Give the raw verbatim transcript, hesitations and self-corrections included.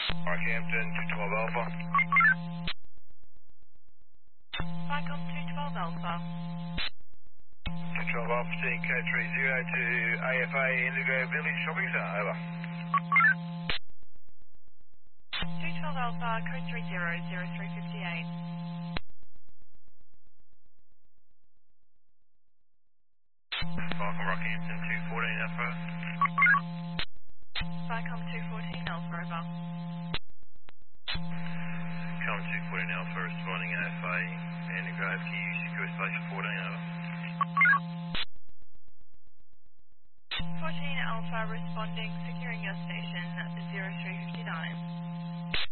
Rockhampton, two twelve Alpha. Vicom two twelve Alpha. two twelve Alpha, seeing code three zero to A F A Indigo Village Shopping Centre, over. two twelve Alpha, code three zero zero three five eight. Falcon Rockhampton, two fourteen Alpha. Vicom two fourteen Alpha, over. Come two fourteen Alpha, responding A F A Indigo F Q, secure station fourteen, over. fourteen Alpha responding, securing your station zero three five nine.